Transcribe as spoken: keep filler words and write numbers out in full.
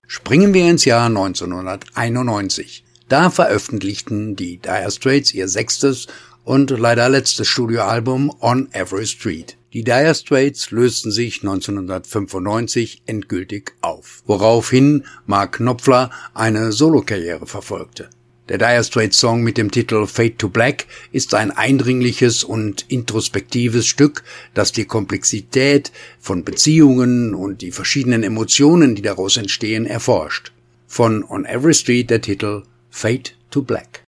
Springen wir ins Jahr neunzehnhunderteinundneunzig. Da veröffentlichten die Dire Straits ihr sechstes und leider letztes Studioalbum On Every Street. Die Dire Straits lösten sich neunzehnhundertfünfundneunzig endgültig auf, woraufhin Mark Knopfler eine Solokarriere verfolgte. Der Dire Straits Song mit dem Titel Fade to Black ist ein eindringliches und introspektives Stück, das die Komplexität von Beziehungen und die verschiedenen Emotionen, die daraus entstehen, erforscht. Von On Every Street der Titel Fade to Black.